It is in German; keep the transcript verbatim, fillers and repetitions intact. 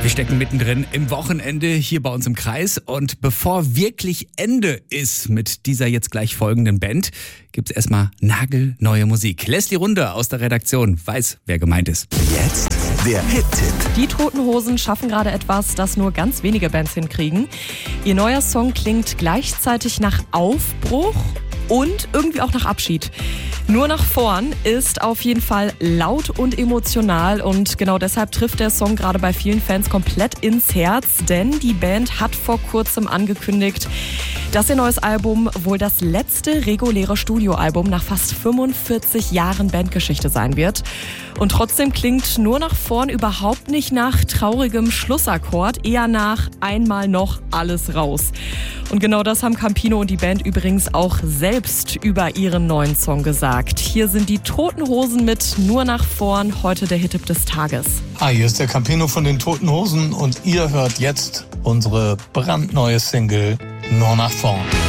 Wir stecken mittendrin im Wochenende hier bei uns im Kreis und bevor wirklich Ende ist mit dieser jetzt gleich folgenden Band, gibt es erstmal nagelneue Musik. Leslie Runde aus der Redaktion weiß, wer gemeint ist. Jetzt der Hit-Tipp. Die Toten Hosen schaffen gerade etwas, das nur ganz wenige Bands hinkriegen. Ihr neuer Song klingt gleichzeitig nach Aufbruch und irgendwie auch nach Abschied. Nur nach vorn ist auf jeden Fall laut und emotional und genau deshalb trifft der Song gerade bei vielen Fans komplett ins Herz, denn die Band hat vor kurzem angekündigt, dass ihr neues Album wohl das letzte reguläre Studioalbum nach fast fünfundvierzig Jahren Bandgeschichte sein wird. Und trotzdem klingt Nur nach vorn überhaupt nicht nach traurigem Schlussakkord, eher nach einmal noch alles raus. Und genau das haben Campino und die Band übrigens auch selbst über ihren neuen Song gesagt. Hier sind die Toten Hosen mit Nur nach vorn, heute der Hit-Tipp des Tages. Hi, hier ist der Campino von den Toten Hosen und ihr hört jetzt unsere brandneue Single Nur nach vorn.